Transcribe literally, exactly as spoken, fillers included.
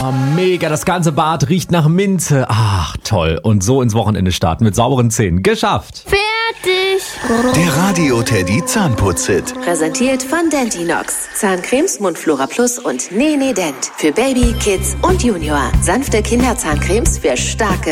Oh, mega, das ganze Bad riecht nach Minze. Ach, toll. Und so ins Wochenende starten mit sauberen Zähnen. Geschafft. Fertig. Der Radio Teddy Zahnputz-Hit. Präsentiert von Dentinox. Zahncremes, Mundflora Plus und Nene Dent. Für Baby, Kids und Junior. Sanfte Kinderzahncremes für starke